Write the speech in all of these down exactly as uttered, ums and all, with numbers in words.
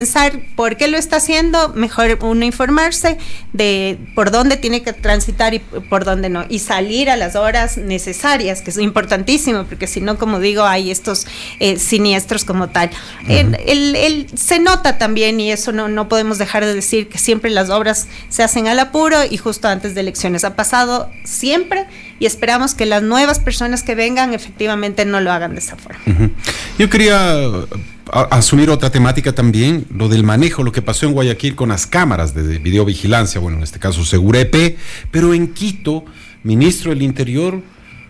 pensar por qué lo está haciendo, mejor uno informarse de por dónde tiene que transitar y por dónde no, y salir a las horas necesarias, que es importantísimo, porque si no, como digo, hay estos eh, siniestros como tal. Uh-huh. el, el, el, se nota también, y eso no, no podemos dejar de decir, que siempre las obras se hacen al apuro y justo antes de elecciones. Ha pasado siempre y esperamos que las nuevas personas que vengan efectivamente no lo hagan de esa forma. Uh-huh. Yo quería a, asumir otra temática también, lo del manejo, lo que pasó en Guayaquil con las cámaras de videovigilancia, bueno, en este caso Segurep, pero en Quito, ministro del Interior,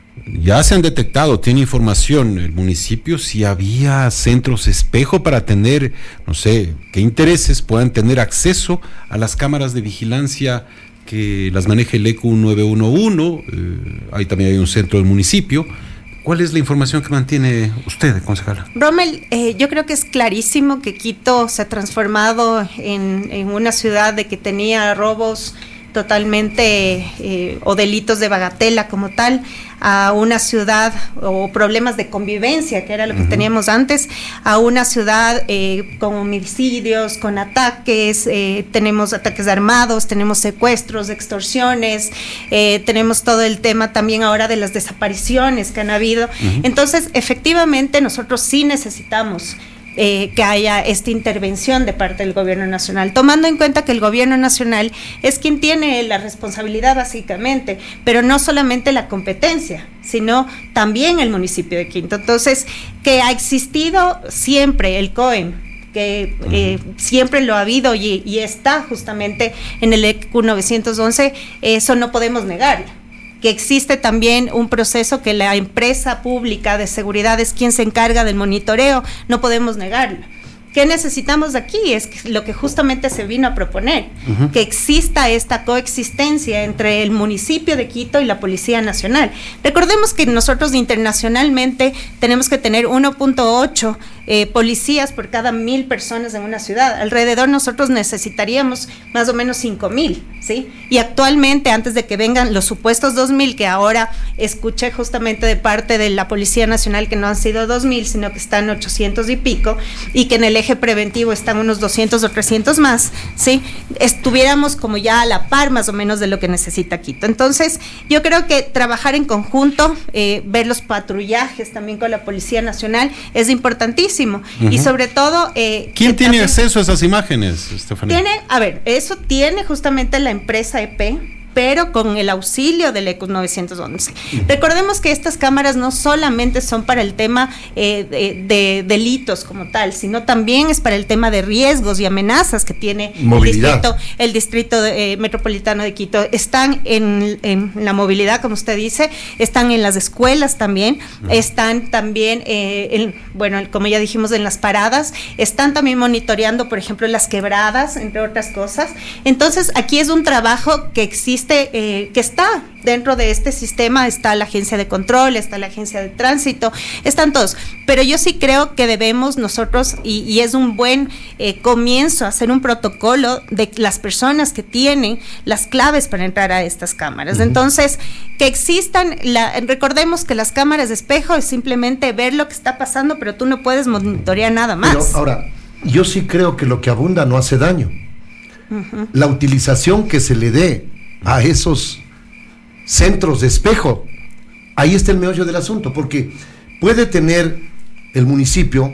ya se han detectado, tiene información el municipio si había centros espejo para tener, no sé, qué intereses puedan tener acceso a las cámaras de vigilancia que las maneja el E Q nueve uno uno, eh, ahí también hay un centro del municipio. ¿Cuál es la información que mantiene usted, concejala? Rommel, eh, yo creo que es clarísimo que Quito se ha transformado en, en una ciudad de que tenía robos totalmente eh, o delitos de bagatela como tal, a una ciudad, o problemas de convivencia, que era lo que uh-huh. teníamos antes, a una ciudad eh, con homicidios, con ataques, eh, tenemos ataques armados, tenemos secuestros, extorsiones, eh, tenemos todo el tema también ahora de las desapariciones que han habido. Uh-huh. Entonces, efectivamente, nosotros sí necesitamos Eh, que haya esta intervención de parte del gobierno nacional, tomando en cuenta que el gobierno nacional es quien tiene la responsabilidad básicamente, pero no solamente la competencia, sino también el municipio de Quito. Entonces, que ha existido siempre el COEM, que eh, siempre lo ha habido y, y está justamente en el E Q novecientos once, eso no podemos negarlo. Que existe también un proceso que la empresa pública de seguridad es quien se encarga del monitoreo, no podemos negarlo. ¿Qué necesitamos aquí? Es lo que justamente se vino a proponer, uh-huh. que exista esta coexistencia entre el municipio de Quito y la Policía Nacional. Recordemos que nosotros internacionalmente tenemos que tener uno punto ocho eh, policías por cada mil personas en una ciudad. Alrededor nosotros necesitaríamos más o menos cinco mil, ¿sí? Y actualmente, antes de que vengan los supuestos dos mil, que ahora escuché justamente de parte de la Policía Nacional que no han sido dos mil, sino que están ochocientos y pico, y que en el eje preventivo están unos doscientos o trescientos más, ¿sí? Estuviéramos como ya a la par más o menos de lo que necesita Quito. Entonces, yo creo que trabajar en conjunto, eh, ver los patrullajes también con la Policía Nacional es importantísimo. Uh-huh. Y sobre todo... Eh, ¿Quién tiene también acceso a esas imágenes, Estefanía? Tiene, a ver, eso tiene justamente la empresa E P, pero con el auxilio del E Q novecientos once. Uh-huh. Recordemos que estas cámaras no solamente son para el tema eh, de, de delitos como tal, sino también es para el tema de riesgos y amenazas que tiene movilidad. el distrito, el distrito de, eh, metropolitano de Quito. Están en, en la movilidad, como usted dice, están en las escuelas también, uh-huh. están también, eh, en, bueno, como ya dijimos, en las paradas, están también monitoreando, por ejemplo, las quebradas, entre otras cosas. Entonces, aquí es un trabajo que existe, Eh, que está dentro de este sistema, está la agencia de control, está la agencia de tránsito, están todos, pero yo sí creo que debemos nosotros, y, y es un buen eh, comienzo, hacer un protocolo de las personas que tienen las claves para entrar a estas cámaras. Uh-huh. Entonces, que existan, la, recordemos que las cámaras de espejo es simplemente ver lo que está pasando, pero tú no puedes monitorear nada más. Pero ahora, yo sí creo que lo que abunda no hace daño. Uh-huh. La utilización que se le dé a esos centros de espejo, ahí está el meollo del asunto, porque puede tener el municipio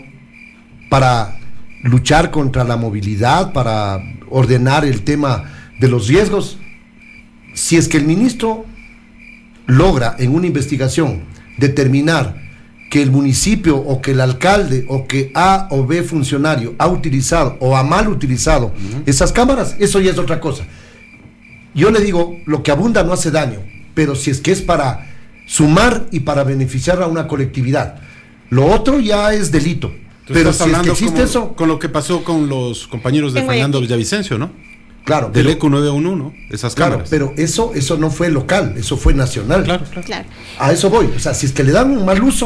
para luchar contra la movilidad, para ordenar el tema de los riesgos. Si es que el ministro logra en una investigación determinar que el municipio o que el alcalde o que A o B funcionario ha utilizado o ha mal utilizado uh-huh. esas cámaras, eso ya es otra cosa. Yo le digo, lo que abunda no hace daño, pero si es que es para sumar y para beneficiar a una colectividad, lo otro ya es delito. Pero si es que existe eso... Con lo que pasó con los compañeros de Fernando Villavicencio, ¿no? Claro. Del E Q nueve uno uno, esas cámaras. Claro, pero eso, eso no fue local, eso fue nacional. Claro, claro. claro. A eso voy, o sea, si es que le dan un mal uso,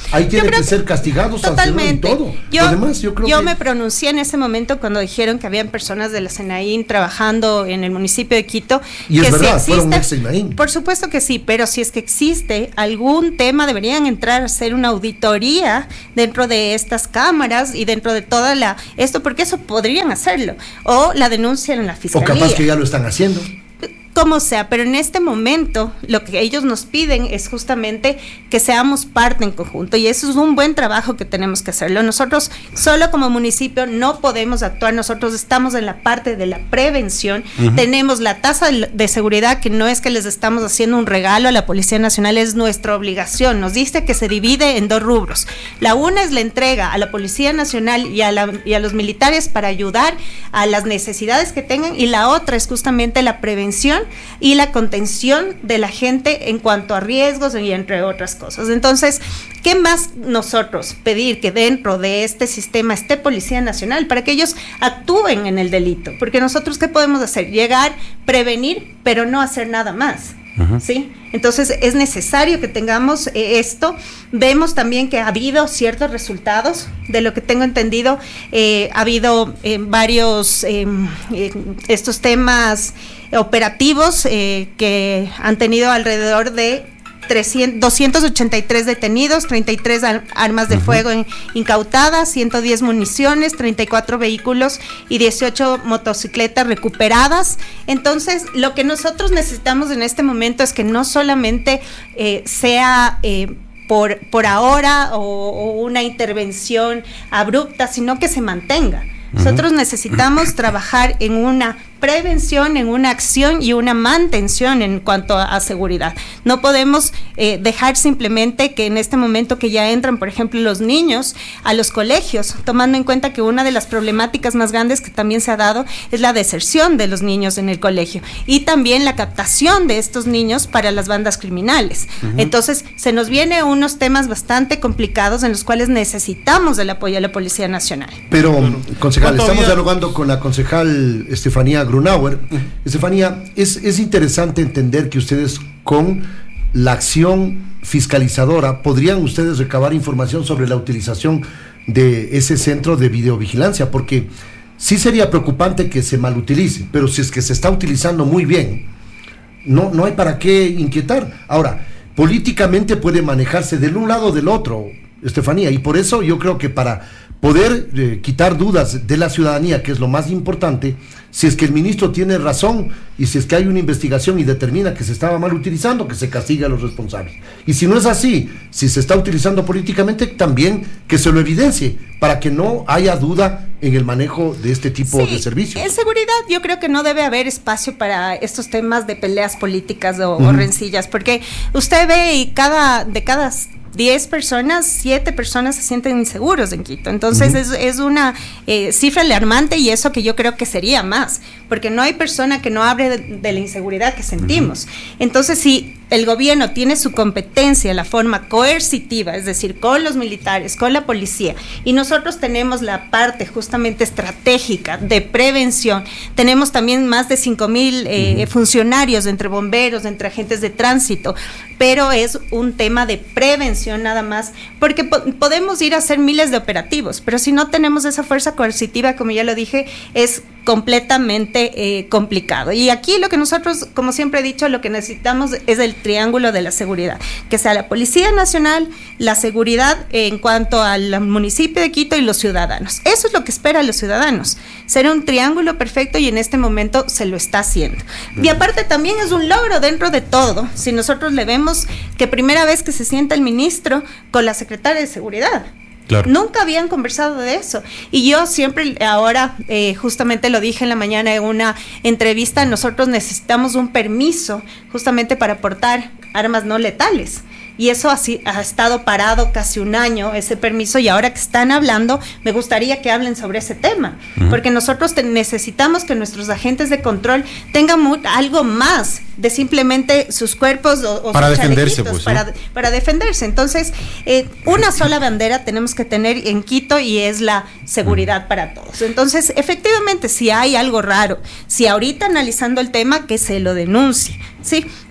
Ahí tiene que, que ser castigados, totalmente. Y todo. Yo, Además, yo, creo yo que... me pronuncié en ese momento cuando dijeron que habían personas de la SENAIN trabajando en el municipio de Quito. Y que es verdad, si fueron existe, ex SENAIN. Por supuesto que sí, pero si es que existe algún tema, deberían entrar a hacer una auditoría dentro de estas cámaras y dentro de toda la... Esto, porque eso podrían hacerlo. O la denuncia en la fiscalía. O capaz que ya lo están haciendo. Como sea, pero en este momento lo que ellos nos piden es justamente que seamos parte en conjunto, y eso es un buen trabajo que tenemos que hacerlo. Nosotros solo como municipio no podemos actuar, nosotros estamos en la parte de la prevención, uh-huh. Tenemos la tasa de seguridad, que no es que les estamos haciendo un regalo a la Policía Nacional, es nuestra obligación. Nos dice que se divide en dos rubros. La una es la entrega a la Policía Nacional y a, la, y a los militares para ayudar a las necesidades que tengan, y la otra es justamente la prevención y la contención de la gente en cuanto a riesgos y entre otras cosas. Entonces, ¿qué más nosotros pedir? Que dentro de este sistema esté Policía Nacional para que ellos actúen en el delito, porque nosotros ¿qué podemos hacer? Llegar, prevenir, pero no hacer nada más. Uh-huh. ¿Sí? Entonces es necesario que tengamos eh, esto. Vemos también que ha habido ciertos resultados, de lo que tengo entendido, eh, ha habido eh, varios eh, eh, estos temas operativos eh, que han tenido alrededor de trescientos, doscientos ochenta y tres detenidos, treinta y tres ar- armas de uh-huh. fuego in- incautadas, ciento diez municiones, treinta y cuatro vehículos y dieciocho motocicletas recuperadas. Entonces, lo que nosotros necesitamos en este momento es que no solamente eh, sea eh, por, por ahora o, o una intervención abrupta, sino que se mantenga. Uh-huh. Nosotros necesitamos trabajar en una prevención, en una acción y una mantención en cuanto a, a seguridad. No podemos eh, dejar simplemente que en este momento que ya entran, por ejemplo, los niños a los colegios, tomando en cuenta que una de las problemáticas más grandes que también se ha dado es la deserción de los niños en el colegio y también la captación de estos niños para las bandas criminales. Uh-huh. Entonces, se nos vienen unos temas bastante complicados en los cuales necesitamos del apoyo de la Policía Nacional. Pero, concejal, estamos dialogando con la concejal Estefanía Grunauer. Uh-huh. Estefanía, es, es interesante entender que ustedes con la acción fiscalizadora podrían ustedes recabar información sobre la utilización de ese centro de videovigilancia, porque sí sería preocupante que se malutilice, pero si es que se está utilizando muy bien, no, no hay para qué inquietar. Ahora, políticamente puede manejarse del un lado o del otro, Estefanía, y por eso yo creo que para poder eh, quitar dudas de la ciudadanía, que es lo más importante, si es que el ministro tiene razón y si es que hay una investigación y determina que se estaba mal utilizando, que se castigue a los responsables. Y si no es así, si se está utilizando políticamente, también que se lo evidencie para que no haya duda en el manejo de este tipo sí, de servicios. En seguridad yo creo que no debe haber espacio para estos temas de peleas políticas o, uh-huh. o rencillas, porque usted ve y cada de cada diez personas, siete personas se sienten inseguros en Quito. Entonces uh-huh. es, es una eh, cifra alarmante, y eso que yo creo que sería más, porque no hay persona que no hable de, de la inseguridad que sentimos. Uh-huh. Entonces, si el gobierno tiene su competencia en la forma coercitiva, es decir, con los militares, con la policía, y nosotros tenemos la parte justamente estratégica de prevención, tenemos también más de cinco mil eh, uh-huh. funcionarios entre bomberos, entre agentes de tránsito, pero es un tema de prevención nada más, porque po- podemos ir a hacer miles de operativos, pero si no tenemos esa fuerza coercitiva, como ya lo dije, es completamente eh, complicado. Y aquí lo que nosotros, como siempre he dicho, lo que necesitamos es el triángulo de la seguridad, que sea la Policía Nacional, la seguridad en cuanto al municipio de Quito y los ciudadanos. Eso es lo que esperan los ciudadanos, ser un triángulo perfecto, y en este momento se lo está haciendo. Y aparte también es un logro dentro de todo, si nosotros le vemos que primera vez que se sienta el ministro con la secretaria de Seguridad. Claro. Nunca habían conversado de eso, y yo siempre ahora eh, justamente lo dije en la mañana en una entrevista, nosotros necesitamos un permiso justamente para portar armas no letales, y eso así ha estado parado casi un año, ese permiso, y ahora que están hablando, me gustaría que hablen sobre ese tema, uh-huh. porque nosotros te, necesitamos que nuestros agentes de control tengan muy, algo más de simplemente sus cuerpos o, o para sus defenderse, pues, para, ¿no? para defenderse. Entonces, eh, una sola bandera tenemos que tener en Quito, y es la seguridad uh-huh. para todos. Entonces, efectivamente, si hay algo raro, si ahorita analizando el tema, que se lo denuncie, ¿sí?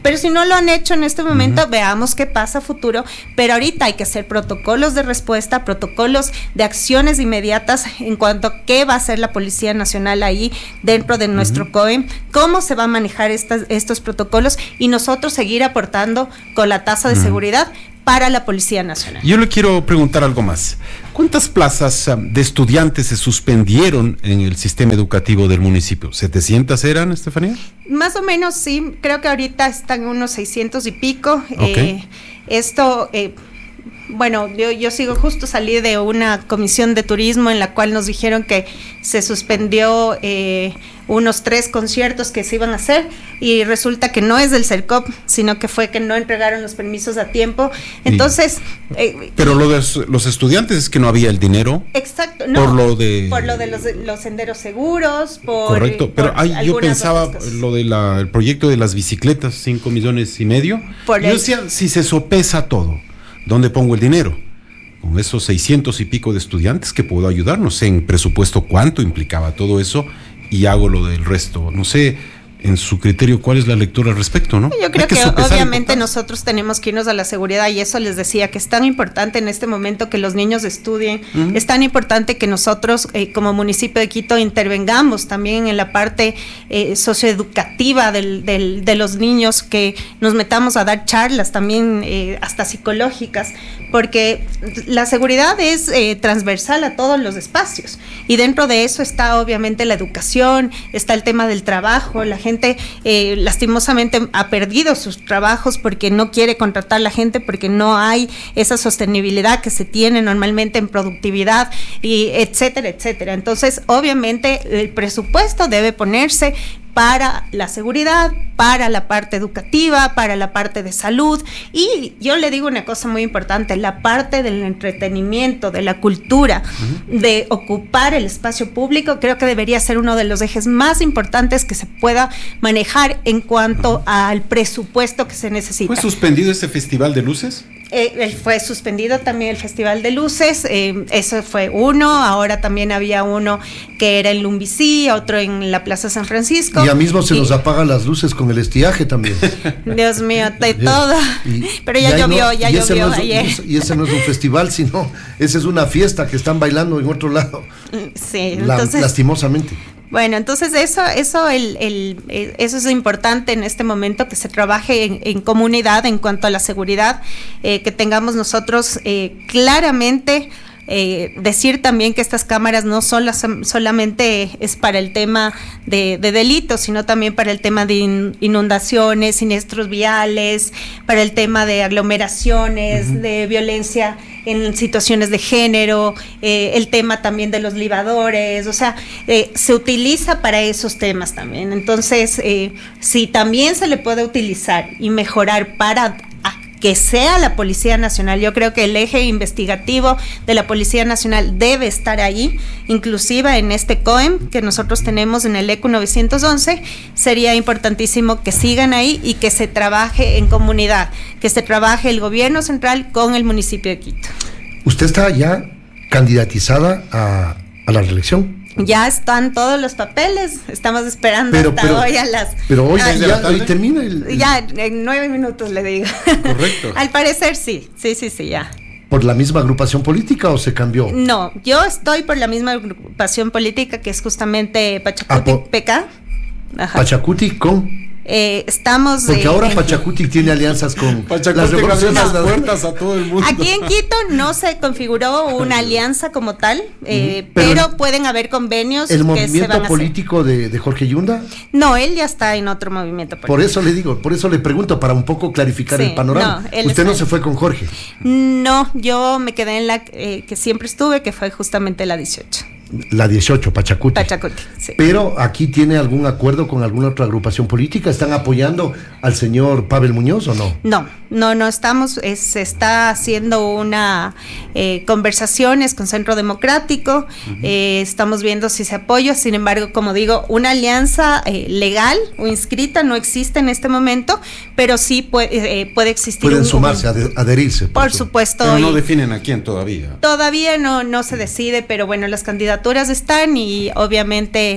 Pero si no lo han hecho en este momento, uh-huh. veamos qué pasa a futuro. Pero ahorita hay que hacer protocolos de respuesta, protocolos de acciones inmediatas en cuanto a qué va a hacer la Policía Nacional ahí dentro de nuestro uh-huh. COEM, cómo se va a manejar estas, estos protocolos y nosotros seguir aportando con la tasa de uh-huh. seguridad para la Policía Nacional. Yo le quiero preguntar algo más. ¿Cuántas plazas um, de estudiantes se suspendieron en el sistema educativo del municipio? ¿setecientas eran, Estefanía? Más o menos, sí. Creo que ahorita están unos seiscientos y pico. Okay. Eh, esto... Eh, Bueno, yo, yo sigo justo salí de una comisión de turismo en la cual nos dijeron que se suspendió eh, unos tres conciertos que se iban a hacer y resulta que no es del CERCOP, sino que fue que no entregaron los permisos a tiempo. Entonces... Eh, Pero lo de los estudiantes es que no había el dinero. Exacto, no. Por lo de... Por lo de los, los senderos seguros, por... Correcto, pero por ay, yo pensaba lo del de proyecto de las bicicletas, cinco millones y medio. Por yo el... decía, si se sopesa todo, ¿dónde pongo el dinero? Con esos seiscientos y pico de estudiantes que puedo ayudar, no sé en presupuesto cuánto implicaba todo eso y hago lo del resto, no sé en su criterio cuál es la lectura al respecto, ¿no? Yo creo que, que obviamente nosotros tenemos que irnos a la seguridad y eso les decía que es tan importante en este momento que los niños estudien, uh-huh. es tan importante que nosotros eh, como municipio de Quito intervengamos también en la parte eh, socioeducativa del, del, de los niños, que nos metamos a dar charlas también eh, hasta psicológicas, porque la seguridad es eh, transversal a todos los espacios y dentro de eso está obviamente la educación, está el tema del trabajo, la gente Eh, lastimosamente ha perdido sus trabajos porque no quiere contratar a la gente, porque no hay esa sostenibilidad que se tiene normalmente en productividad, y etcétera, etcétera. Entonces, obviamente, el presupuesto debe ponerse para la seguridad, para la parte educativa, para la parte de salud, y yo le digo una cosa muy importante, la parte del entretenimiento, de la cultura, uh-huh. de ocupar el espacio público, creo que debería ser uno de los ejes más importantes que se pueda manejar en cuanto uh-huh. al presupuesto que se necesita. ¿Fue suspendido ese festival de luces? Eh, fue suspendido también el Festival de Luces, eh, eso fue uno, ahora también había uno que era en Lumbicí, otro en la Plaza San Francisco. Y ya mismo se y, nos apagan las luces con el estiaje también. Dios mío, de todo. Y, Pero ya llovió, no, ya llovió no es, ayer. Y ese no es un festival, sino esa es una fiesta que están bailando en otro lado. Sí, La, entonces, lastimosamente. Bueno, entonces eso, eso, el, el, eso es importante en este momento, que se trabaje en, en comunidad en cuanto a la seguridad, eh, que tengamos nosotros eh, claramente. Eh, decir también que estas cámaras no son las, solamente es para el tema de, de delitos, sino también para el tema de in, inundaciones, siniestros viales, para el tema de aglomeraciones, uh-huh. de violencia en situaciones de género, eh, el tema también de los libadores, o sea, eh, se utiliza para esos temas también. Entonces, eh, si también se le puede utilizar y mejorar para que sea la Policía Nacional, yo creo que el eje investigativo de la Policía Nacional debe estar ahí, inclusive en este COEM que nosotros tenemos en el E C U novecientos once, sería importantísimo que sigan ahí y que se trabaje en comunidad, que se trabaje el gobierno central con el municipio de Quito. ¿Usted está ya candidatizada a, a la reelección? Ya están todos los papeles, estamos esperando pero, hasta pero, hoy a las... Pero hoy, a, ya, hoy termina el, el... Ya, en nueve minutos le digo. Correcto. Al parecer sí, sí, sí, sí, ya. ¿Por la misma agrupación política o se cambió? No, yo estoy por la misma agrupación política que es justamente Pachacuti ah, P K. Ajá. Pachacuti con... Eh, estamos porque eh, ahora en, Pachacuti tiene alianzas con Pachacuti las revoluciones no, puertas a todo el mundo. Aquí en Quito no se configuró una alianza como tal, eh, pero, pero el, pueden haber convenios el que movimiento se van a político de, de Jorge Yunda. No, él ya está en otro movimiento político. Por eso le digo, por eso le pregunto, para un poco clarificar sí, el panorama. No, usted no se fue con Jorge. No, yo me quedé en la eh, que siempre estuve, que fue justamente la dieciocho. La dieciocho, Pachacuti. Pachacuti, sí. Pero aquí tiene algún acuerdo con alguna otra agrupación política. ¿Están apoyando al señor Pavel Muñoz o no? No, no, no estamos. Es, se está haciendo una eh, conversaciones con Centro Democrático. Uh-huh. eh, estamos viendo si se apoya. Sin embargo, como digo, una alianza eh, legal o inscrita no existe en este momento, pero sí puede, eh, puede existir. Pueden un, sumarse, un, adherirse. Por, por supuesto. Pero no y, definen a quién todavía. Todavía no, no se decide, pero bueno, las candidaturas están y obviamente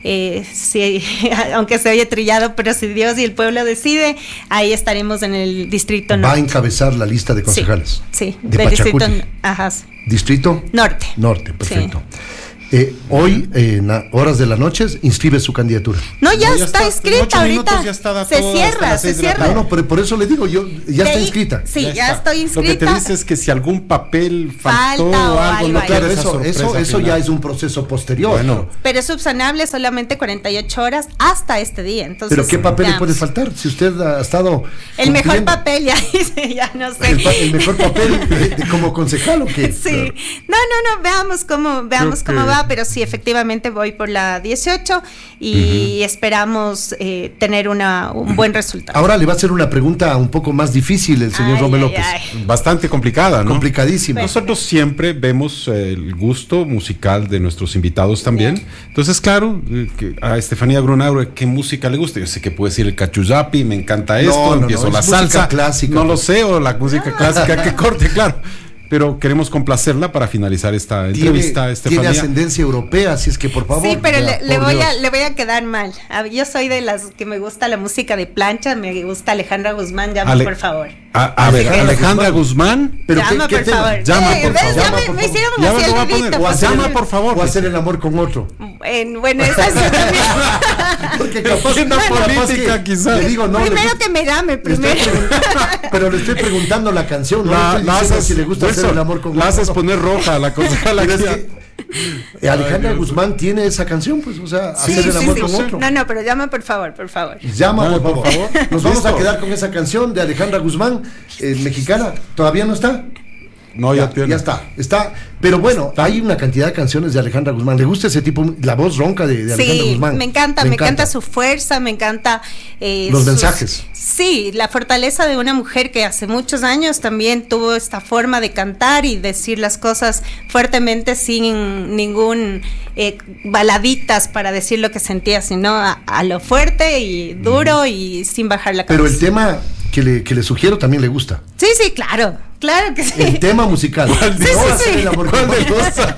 eh, si, aunque se oye trillado, pero si Dios y el pueblo decide, ahí estaremos en el distrito norte. Va a encabezar la lista de concejales. Sí, sí, de del distrito, Pachacuti. ajá, ¿Distrito? norte. Norte, perfecto. Sí. Eh, hoy, eh, en la- horas de la noche, inscribe su candidatura. No, ya, No, ya está, está, en inscrita ocho ahorita. minutos ya está se todo hasta cierra, las se seis de la cierra. No, no, pero por eso le digo, yo ya De está ahí- inscrita. Sí, ya, está. estoy inscrita. Lo que te dice es que si algún papel faltó Falta o o algo, algo no ahí. Claro, quieres esa eso, eso, sorpresa eso final. ya es un proceso posterior. Bueno, Pero es subsanable solamente cuarenta y ocho horas hasta este día. Entonces, pero ¿qué papel le veamos. puede faltar? Si usted ha estado El mejor cumpliendo papel, ya dice, ya no sé. el, pa- el mejor papel de- de- como concejal o qué? Sí, Claro. no, no, no, veamos cómo, veamos Creo cómo que- va, pero sí, efectivamente voy por la dieciocho y esperamos eh, tener una, un buen resultado. Ahora le va a hacer una pregunta un poco más difícil el señor Ay, Romel ay, López. ay. bastante complicada, ¿no? Complicadísima. Nosotros siempre vemos eh, el gusto musical de nuestros invitados también. Entonces, claro, eh, que a Estefanía Grunauro, ¿qué música le gusta? Yo sé que puede decir el cachuzapi, me encanta esto, No, no, empiezo no, la es música salsa. clásica. No lo sé, o la música clásica que corte, claro. Pero queremos complacerla para finalizar esta Tiene, entrevista, tiene Estefanía. ascendencia europea, así es que por favor. Sí, pero ya, le, le por voy a, Dios. le voy a quedar mal. A- Yo soy de las que me gusta la música de plancha, me gusta Alejandra Guzmán, llama Ale- por favor. A, a ver, Alejandra Alejandra Guzmán. Pero llama ¿qué- qué por tema? favor. Llama, Eh, por ¿ves? favor. Ya Llama, me, por me favor. hicieron Ya así me el lo voy a poner. dedito, O pues, llama, también. por favor. O hacer el amor con otro. En- bueno, esa es también. Porque capaz, Agenda capaz política, que- quizás. Le digo, no, le Primero gusta- que me llame, le estoy primero. pregun- pero le estoy preguntando la canción, no le La, estoy la diciendo haces, si le gusta hacer Wilson, el amor con la haces otro. poner roja a la concejala. Pero es aquí. que, eh, Alejandra Ay, Dios. Guzmán tiene esa canción, pues, o sea, Sí, hacer el sí, amor sí. con otro. No, no, pero llama por favor, por favor. Llama, Llama, por por favor. favor. Nos vamos a Listo. quedar con esa canción de Alejandra Guzmán, eh, mexicana. ¿Todavía no está? No, ya, ya, tiene. ya está, está. Pero bueno, hay una cantidad de canciones de Alejandra Guzmán. ¿Le gusta ese tipo, la voz ronca de, de Alejandra Sí, Guzmán? me encanta, me, encanta. su fuerza, me encanta eh, Los sus- mensajes. Sí, la fortaleza de una mujer que hace muchos años también tuvo esta forma de cantar y decir las cosas fuertemente sin ningún eh, baladitas para decir lo que sentía, sino a, a lo fuerte y duro y sin bajar la cabeza. Pero el tema que le, que le sugiero también le gusta. Sí, sí, claro, claro que sí. El tema musical. ¿Cuál de- No sí, hacer sí. el amor ¿Cuál con de otro. dos?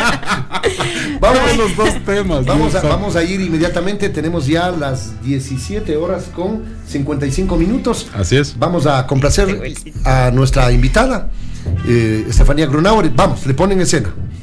Vamos, Vamos los dos temas. Vamos a, Wilson. vamos a ir inmediatamente, tenemos ya las diecisiete horas con cincuenta y cinco minutos. Así es. Vamos a complacer a nuestra invitada, eh, Estefanía Grunauer. Vamos, le ponen escena.